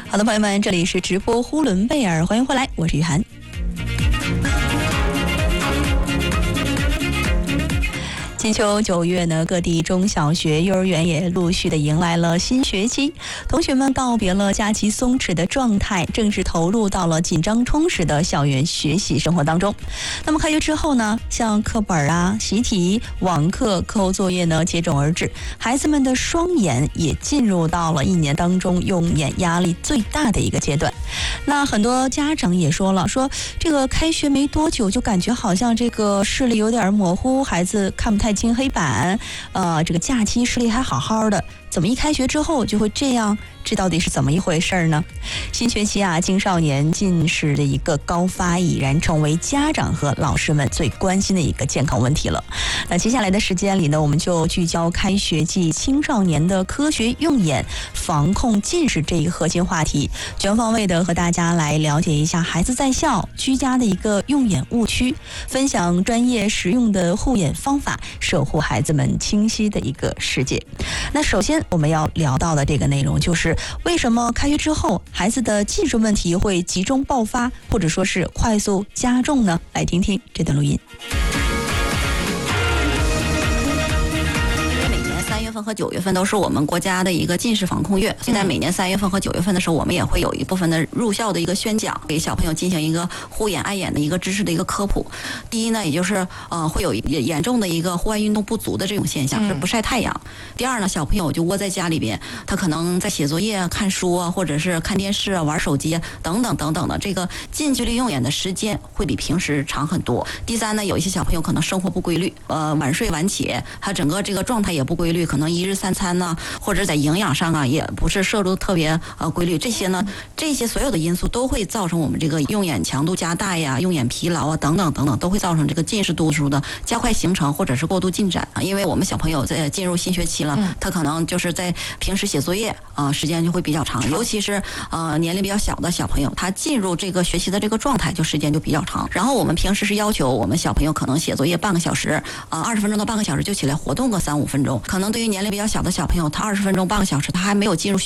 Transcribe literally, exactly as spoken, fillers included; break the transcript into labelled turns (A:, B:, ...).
A: 好的，朋友们，这里是直播呼伦贝尔，欢迎回来，我是雨涵。金秋九月呢，各地中小学、幼儿园也陆续的迎来了新学期，同学们告别了假期松弛的状态，正式投入到了紧张充实的校园学习生活当中。那么开学之后呢，像课本啊、习题、网课、课后作业呢接踵而至，孩子们的双眼也进入到了一年当中用眼压力最大的一个阶段。那很多家长也说了，说这个开学没多久就感觉好像这个视力有点模糊，孩子看不太清黑板，呃，这个假期视力还好好的，怎么一开学之后就会这样？这到底是怎么一回事呢？新学期啊，青少年近视的一个高发已然成为家长和老师们最关心的一个健康问题了。那接下来的时间里呢，我们就聚焦开学季青少年的科学用眼防控近视这一个核心话题，全方位的和大家来了解一下孩子在校居家的一个用眼误区，分享专业实用的护眼方法，守护孩子们清晰的一个世界。那首先我们要聊到的这个内容就是为什么开学之后孩子的近视问题会集中爆发，或者说是快速加重呢？来听听这段录音。
B: 三月份和九月份都是我们国家的一个近视防控月。现在每年三月份和九月份的时候，我们也会有一部分的入校的一个宣讲，给小朋友进行一个护眼爱眼的一个知识的一个科普。第一呢，也就是呃会有严重的一个户外运动不足的这种现象，是不晒太阳。第二呢，小朋友就窝在家里边，他可能在写作业、看书啊，或者是看电视啊、玩手机啊等等等等的，这个近距离用眼的时间会比平时长很多。第三呢，有一些小朋友可能生活不规律，呃晚睡晚起，他整个这个状态也不规律。可能一日三餐呢，或者在营养上啊，也不是摄入特别呃规律。这些呢，这些所有的因素都会造成我们这个用眼强度加大呀、用眼疲劳啊等等等等，都会造成这个近视度数的加快形成或者是过度进展啊。因为我们小朋友在进入新学期了，他可能就是在平时写作业啊、呃、时间就会比较长，尤其是呃年龄比较小的小朋友，他进入这个学习的这个状态就时间就比较长。然后我们平时是要求我们小朋友可能写作业半个小时啊，二十分钟到半个小时就起来活动个三五分钟，可能对于年龄比较小的小朋友，他二十分钟半个小时他还没有进入